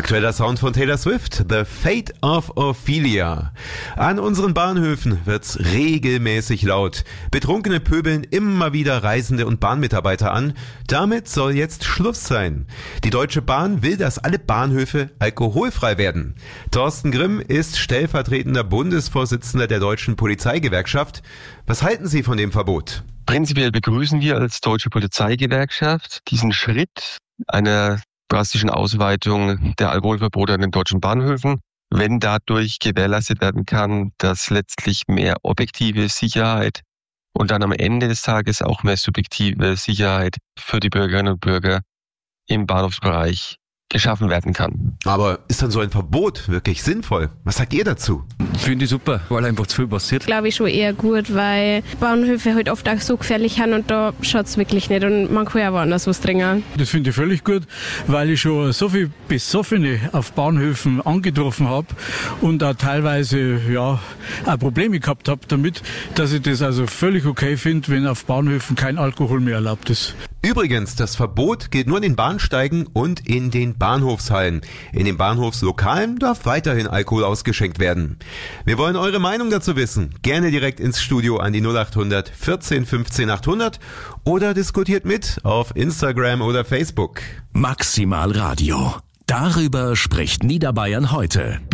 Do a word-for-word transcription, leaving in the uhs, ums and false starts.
Aktueller Sound von Taylor Swift, The Fate of Ophelia. An unseren Bahnhöfen wird's regelmäßig laut. Betrunkene pöbeln immer wieder Reisende und Bahnmitarbeiter an. Damit soll jetzt Schluss sein. Die Deutsche Bahn will, dass alle Bahnhöfe alkoholfrei werden. Thorsten Grimm ist stellvertretender Bundesvorsitzender der Deutschen Polizeigewerkschaft. Was halten Sie von dem Verbot? Prinzipiell begrüßen wir als Deutsche Polizeigewerkschaft diesen Schritt einer drastischen Ausweitung der Alkoholverbote an den deutschen Bahnhöfen, wenn dadurch gewährleistet werden kann, dass letztlich mehr objektive Sicherheit und dann am Ende des Tages auch mehr subjektive Sicherheit für die Bürgerinnen und Bürger im Bahnhofsbereich geschaffen werden kann. Aber ist dann so ein Verbot wirklich sinnvoll? Was sagt ihr dazu? Finde ich super, weil einfach zu viel passiert. Glaube ich schon eher gut, weil Bahnhöfe halt oft auch so gefährlich sind und da schaut es wirklich nicht und man kann ja woanders was trinken. Das finde ich völlig gut, weil ich schon so viele Besoffene auf Bahnhöfen angetroffen habe und da teilweise ja auch Probleme gehabt habe damit, dass ich das also völlig okay finde, wenn auf Bahnhöfen kein Alkohol mehr erlaubt ist. Übrigens, das Verbot gilt nur in den Bahnsteigen und in den Bahnhofshallen. In den Bahnhofslokalen darf weiterhin Alkohol ausgeschenkt werden. Wir wollen eure Meinung dazu wissen. Gerne direkt ins Studio an die null acht hundert vierzehn fünfzehn achthundert oder diskutiert mit auf Instagram oder Facebook. Maximal Radio. Darüber spricht Niederbayern heute.